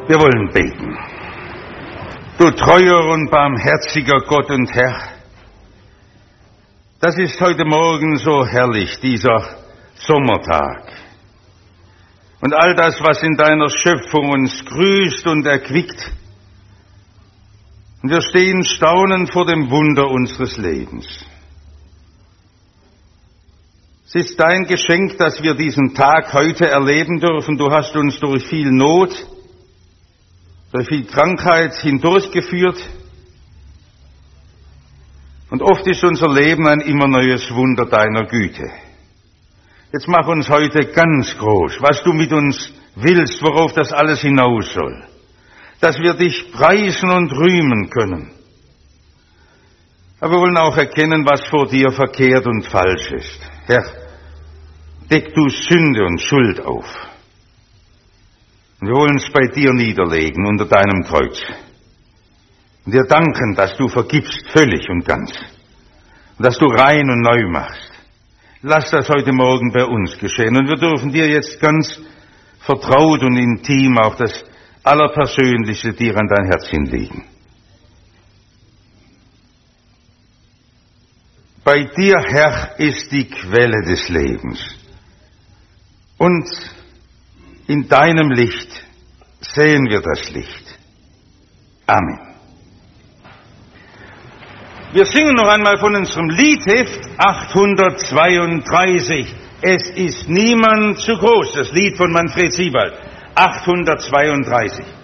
Wir wollen beten. Du treuer und barmherziger Gott und Herr, das ist heute Morgen so herrlich, dieser Sommertag. Und all das, was in deiner Schöpfung uns grüßt und erquickt. Und wir stehen staunend vor dem Wunder unseres Lebens. Es ist dein Geschenk, dass wir diesen Tag heute erleben dürfen. Du hast uns durch viel Not, durch viel Krankheit hindurchgeführt. Und oft ist unser Leben ein immer neues Wunder deiner Güte. Jetzt mach uns heute ganz groß, was du mit uns willst, worauf das alles hinaus soll. Dass wir dich preisen und rühmen können. Aber wir wollen auch erkennen, was vor dir verkehrt und falsch ist. Herr, deck du Sünde und Schuld auf. Und wir wollen es bei dir niederlegen unter deinem Kreuz. Und dir danken, dass du vergibst völlig und ganz. Und dass du rein und neu machst. Lass das heute Morgen bei uns geschehen. Und wir dürfen dir jetzt ganz vertraut und intim auch das Allerpersönlichste dir an dein Herz hinlegen. Bei dir, Herr, ist die Quelle des Lebens. Und in deinem Licht sehen wir das Licht. Amen. Wir singen noch einmal von unserem Liedheft 832. Es ist niemand zu groß. Das Lied von Manfred Siebald. 832.